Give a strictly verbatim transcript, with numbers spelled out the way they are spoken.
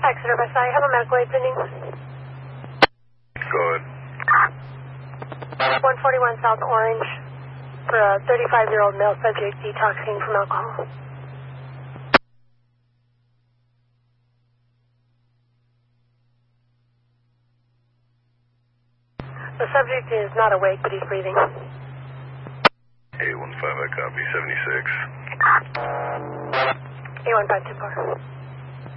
Exeter, West Side. Have a medical aid pending. Go ahead. one forty-one South Orange for a thirty-five-year-old male subject detoxing from alcohol. The subject is not awake, but he's breathing. eight one five, I copy. seventy-six. eight one five two four.